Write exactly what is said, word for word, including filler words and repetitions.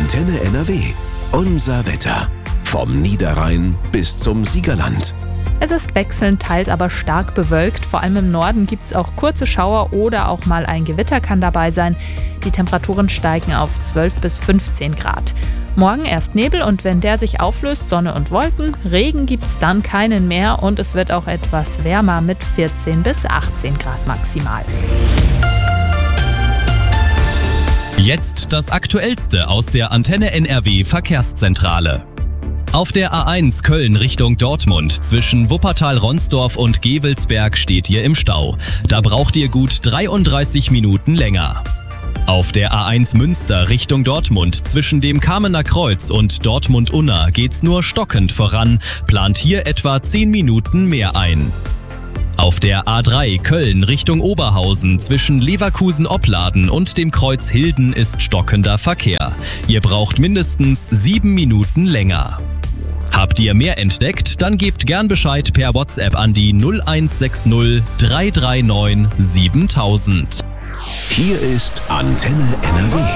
Antenne N R W. Unser Wetter. Vom Niederrhein bis zum Siegerland. Es ist wechselnd, teils aber stark bewölkt. Vor allem im Norden gibt es auch kurze Schauer oder auch mal ein Gewitter kann dabei sein. Die Temperaturen steigen auf zwölf bis fünfzehn Grad. Morgen erst Nebel und wenn der sich auflöst, Sonne und Wolken. Regen gibt es dann keinen mehr und es wird auch etwas wärmer mit vierzehn bis achtzehn Grad maximal. Jetzt das Aktuellste aus der Antenne N R W Verkehrszentrale. Auf der A eins Köln Richtung Dortmund zwischen Wuppertal-Ronsdorf und Gevelsberg steht ihr im Stau. Da braucht ihr gut dreiunddreißig Minuten länger. Auf der A eins Münster Richtung Dortmund zwischen dem Kamener Kreuz und Dortmund-Unna geht's nur stockend voran, plant hier etwa zehn Minuten mehr ein. Auf der A drei Köln Richtung Oberhausen zwischen Leverkusen-Opladen und dem Kreuz Hilden ist stockender Verkehr. Ihr braucht mindestens sieben Minuten länger. Habt ihr mehr entdeckt? Dann gebt gern Bescheid per WhatsApp an die null eins sechs null drei drei neun siebentausend. Hier ist Antenne N R W.